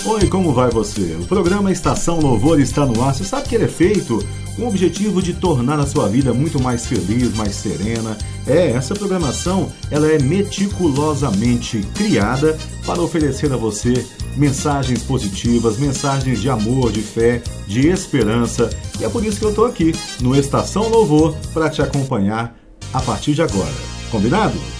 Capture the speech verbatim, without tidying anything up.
Oi, como vai você? O programa Estação Louvor está no ar. Você sabe que ele é feito com o objetivo de tornar a sua vida muito mais feliz, mais serena. É, essa programação ela é meticulosamente criada para oferecer a você mensagens positivas, mensagens de amor, de fé, de esperança. E é por isso que eu estou aqui no Estação Louvor para te acompanhar a partir de agora. Combinado?